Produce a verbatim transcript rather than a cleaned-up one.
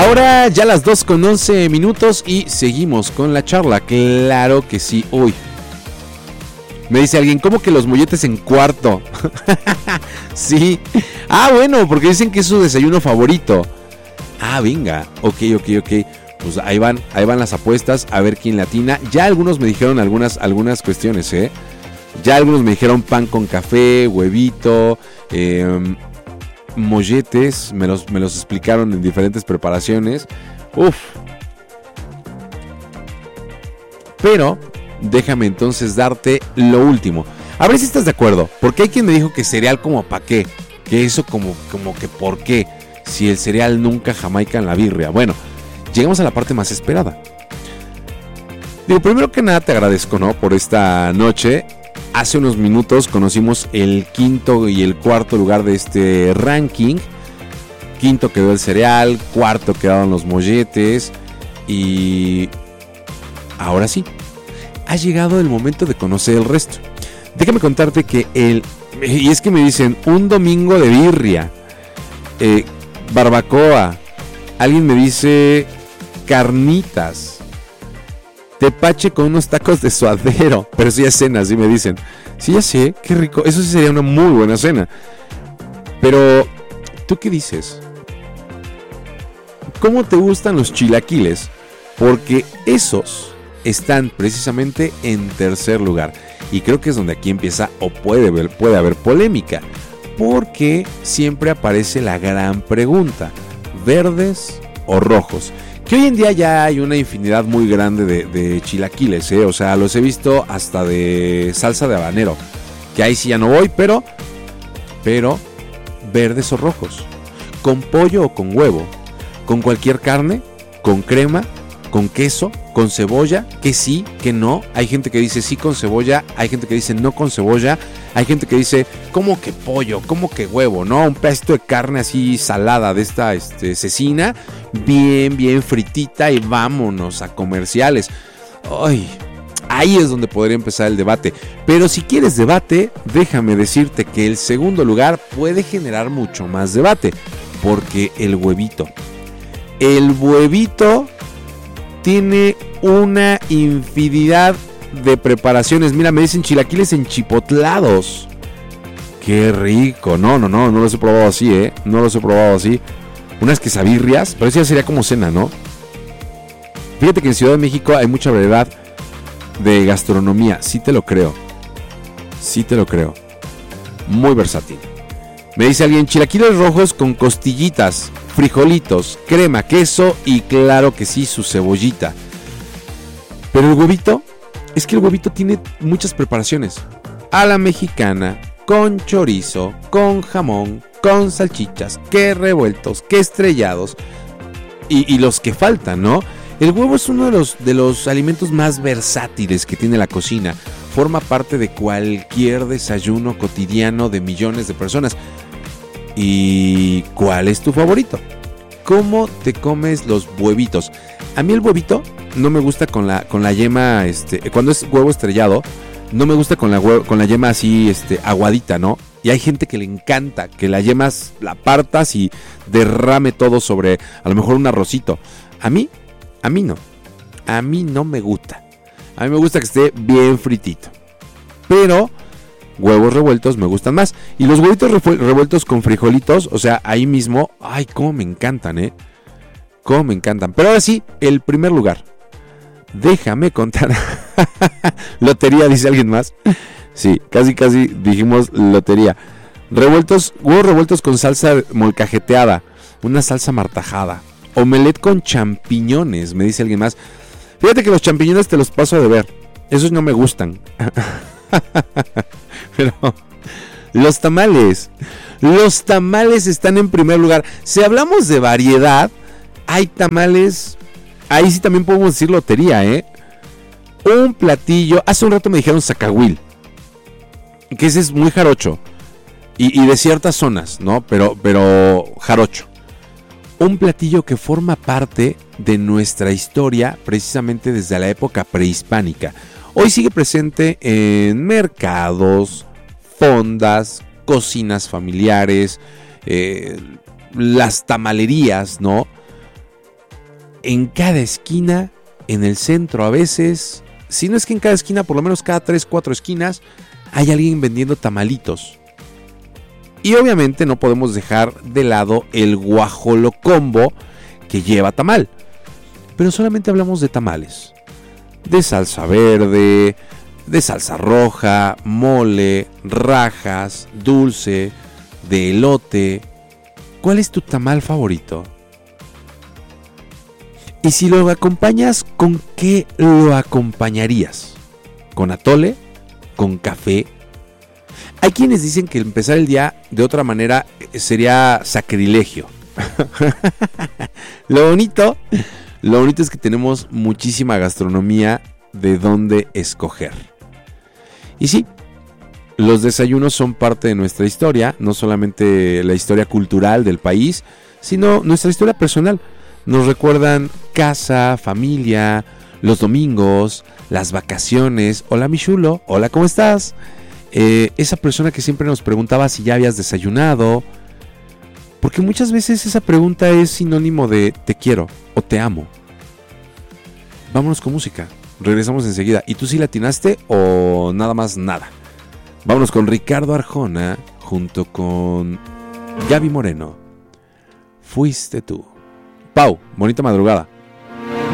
Ahora ya las dos con once minutos y seguimos con la charla. Claro que sí. Uy. Me dice alguien, ¿cómo que los molletes en cuarto? Sí. Ah, bueno, porque dicen que es su desayuno favorito. Ah, venga. Ok, ok, ok. Pues ahí van, ahí van las apuestas, a ver quién latina. Ya algunos me dijeron algunas, algunas cuestiones, ¿eh? Ya algunos me dijeron pan con café, huevito, eh, molletes. Me los, me los explicaron en diferentes preparaciones. Uf. Pero déjame entonces darte lo último. A ver si estás de acuerdo. Porque hay quien me dijo que cereal como pa' qué. Que eso como, como que por qué. Si el cereal nunca jamaica en la birria. Bueno, llegamos a la parte más esperada. Digo, primero que nada te agradezco, ¿no? Por esta noche. Hace unos minutos conocimos el quinto y el cuarto lugar de este ranking. Quinto quedó el cereal, cuarto quedaron los molletes. Y ahora sí, ha llegado el momento de conocer el resto. Déjame contarte que el... Y es que me dicen, un domingo de birria, eh, barbacoa, alguien me dice carnitas, tepache con unos tacos de suadero, pero sí es cena, así me dicen. Sí, ya sé, qué rico, eso sí sería una muy buena cena. Pero, ¿tú qué dices? ¿Cómo te gustan los chilaquiles? Porque esos están precisamente en tercer lugar. Y creo que es donde aquí empieza o puede haber, puede haber polémica. Porque siempre aparece la gran pregunta: ¿verdes o rojos? Que hoy en día ya hay una infinidad muy grande de, de chilaquiles, ¿eh? O sea, los he visto hasta de salsa de habanero. Que ahí sí ya no voy, pero... Pero, ¿verdes o rojos? ¿Con pollo o con huevo? ¿Con cualquier carne? ¿Con crema? ¿Con queso? ¿Con cebolla? Que sí, que no. Hay gente que dice sí con cebolla, hay gente que dice no con cebolla, hay gente que dice ¿cómo que pollo? ¿Cómo que huevo? ¿No? Un pedacito de carne así salada de esta este, cecina, bien, bien fritita y vámonos a comerciales. Ay, ahí es donde podría empezar el debate. Pero si quieres debate, déjame decirte que el segundo lugar puede generar mucho más debate. Porque el huevito. El huevito tiene una infinidad de preparaciones. Mira, me dicen chilaquiles enchipotlados. Qué rico. No, no, no, no los he probado así, ¿eh? No los he probado así. Unas quesabirrias, pero eso ya sería como cena, ¿no? Fíjate que en Ciudad de México hay mucha variedad de gastronomía. Sí te lo creo. Sí te lo creo. Muy versátil. Me dice alguien, chilaquiles rojos con costillitas, frijolitos, crema, queso y claro que sí, su cebollita. Pero el huevito, es que el huevito tiene muchas preparaciones. A la mexicana, con chorizo, con jamón, con salchichas, que revueltos, que estrellados y, y los que faltan, ¿no? El huevo es uno de los, de los alimentos más versátiles que tiene la cocina. Forma parte de cualquier desayuno cotidiano de millones de personas. ¿Y cuál es tu favorito? ¿Cómo te comes los huevitos? A mí el huevito no me gusta con la, con la yema, este, cuando es huevo estrellado, no me gusta con la, hue- con la yema así este, aguadita, ¿no? Y hay gente que le encanta que la yema la partas y derrame todo sobre a lo mejor un arrocito. A mí, a mí no. A mí no me gusta. A mí me gusta que esté bien fritito. Pero huevos revueltos me gustan más. Y los huevitos revueltos con frijolitos, o sea, ahí mismo, ay, cómo me encantan, ¿eh? Cómo me encantan. Pero ahora sí, el primer lugar. Déjame contar. Lotería, dice alguien más. Sí, casi casi dijimos lotería. Revueltos, huevos revueltos con salsa molcajeteada. Una salsa martajada. Omelette con champiñones, me dice alguien más. Fíjate que los champiñones te los paso de ver. Esos no me gustan. Pero los tamales. Los tamales están en primer lugar. Si hablamos de variedad, hay tamales. Ahí sí también podemos decir lotería, ¿eh? Un platillo. Hace un rato me dijeron zacahuil. Que ese es muy jarocho. Y, y de ciertas zonas, ¿no? Pero, pero jarocho. Un platillo que forma parte de nuestra historia precisamente desde la época prehispánica. Hoy sigue presente en mercados, fondas, cocinas familiares, eh, las tamalerías, ¿no? en cada esquina, en el centro a veces, si no es que en cada esquina, por lo menos cada tres, cuatro esquinas, hay alguien vendiendo tamalitos. Y obviamente no podemos dejar de lado el guajolocombo que lleva tamal. Pero solamente hablamos de tamales. De salsa verde, de salsa roja, mole, rajas, dulce, de elote. ¿Cuál es tu tamal favorito? Y si lo acompañas, ¿con qué lo acompañarías? ¿Con atole? ¿Con café? Hay quienes dicen que empezar el día de otra manera sería sacrilegio. Lo bonito, lo bonito es que tenemos muchísima gastronomía de dónde escoger. Y sí, los desayunos son parte de nuestra historia, no solamente la historia cultural del país, sino nuestra historia personal. Nos recuerdan casa, familia, los domingos, las vacaciones. Hola mi chulo, hola, ¿cómo estás? Eh, esa persona que siempre nos preguntaba si ya habías desayunado. Porque muchas veces esa pregunta es sinónimo de te quiero o te amo. Vámonos con música, regresamos enseguida. ¿Y tú sí la atinaste o nada más nada? Vámonos con Ricardo Arjona junto con Gaby Moreno. Fuiste tú. Pau, bonita madrugada.